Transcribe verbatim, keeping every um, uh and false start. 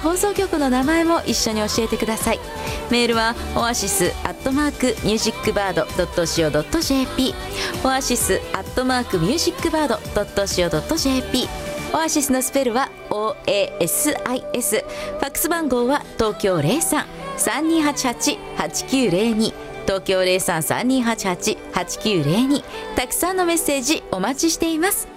放送局の名前も一緒に教えてください。メールはオアシスアットマークミュージックバードドットシオドットジェーピー、 オアシスアットマークミュージックバードドットシオドットジェーピー。 オアシスのスペルは オーエーエスアイエス。 ファックス番号は東京 ゼロさん さんにーはちはち はちきゅうゼロに、東京 ゼロさん さんにーはちはち はちきゅうゼロに。たくさんのメッセージお待ちしています。